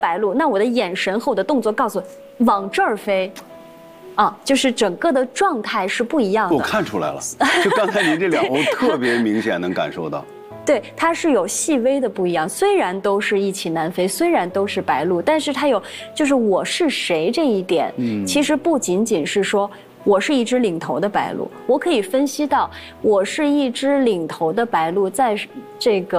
白鹭，那我的眼神和我的动作告诉我往这儿飞，啊，就是整个的状态是不一样的。 我看出来了，就刚才您这两鸥特别明显能感受到。 对，它是有细微的不一样。虽然都是一起南飞，虽然都是白鹭，但是它有就是我是谁这一点，其实不仅仅是说我是一只领头的白鹭，我可以分析到我是一只领头的白鹭，在这个